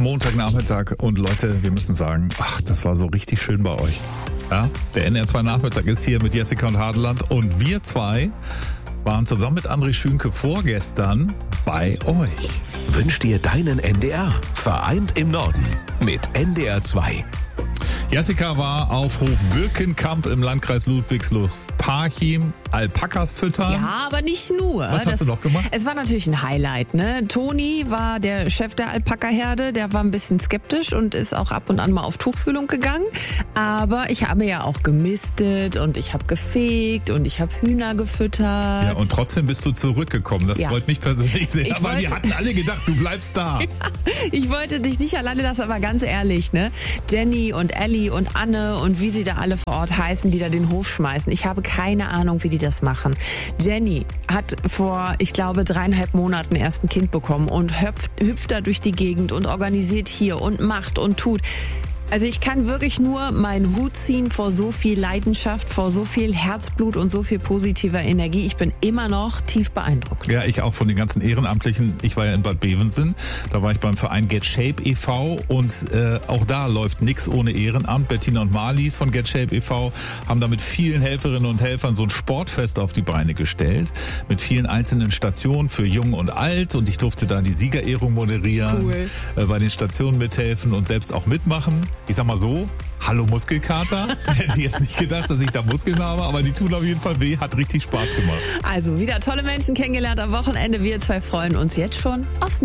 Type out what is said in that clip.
Montagnachmittag und Leute, wir müssen sagen, das war so richtig schön bei euch. Ja, der NDR2 Nachmittag ist hier mit Jessica und Hadeland und wir zwei waren zusammen mit André Schünke vorgestern bei euch. Wünsch dir deinen NDR, vereint im Norden mit NDR2. Jessica war auf Hof Birkenkamp im Landkreis Ludwigslust-Parchim Alpakas füttern. Ja, aber nicht nur. Was hast du noch gemacht? Es war natürlich ein Highlight, ne? Toni war der Chef der Alpaka-Herde, der war ein bisschen skeptisch und ist auch ab und an mal auf Tuchfühlung gegangen. Aber ich habe ja auch gemistet und ich habe gefegt und ich habe Hühner gefüttert. Ja, und trotzdem bist du zurückgekommen. Das freut mich persönlich sehr, weil wir hatten alle gedacht, du bleibst da. Ich wollte dich nicht alleine lassen, aber ganz ehrlich, ne? Jenny und Ellie und Anne und wie sie da alle vor Ort heißen, die da den Hof schmeißen. Ich habe keine Ahnung, wie die das machen. Jenny hat vor, ich glaube, 3,5 Monaten erst ein Kind bekommen und hüpft da durch die Gegend und organisiert hier und macht und tut. Also ich kann wirklich nur meinen Hut ziehen vor so viel Leidenschaft, vor so viel Herzblut und so viel positiver Energie. Ich bin immer noch tief beeindruckt. Ja, ich auch von den ganzen Ehrenamtlichen. Ich war ja in Bad Bevensen, da war ich beim Verein Get Shape e.V. und auch da läuft nichts ohne Ehrenamt. Bettina und Marlies von Get Shape e.V. haben da mit vielen Helferinnen und Helfern so ein Sportfest auf die Beine gestellt, mit vielen einzelnen Stationen für Jung und Alt und ich durfte da die Siegerehrung moderieren, cool. Bei den Stationen mithelfen und selbst auch mitmachen. Ich sag mal so, hallo Muskelkater. Hätte ich jetzt nicht gedacht, dass ich da Muskeln habe, aber die tun auf jeden Fall weh. Hat richtig Spaß gemacht. Also wieder tolle Menschen kennengelernt am Wochenende. Wir zwei freuen uns jetzt schon aufs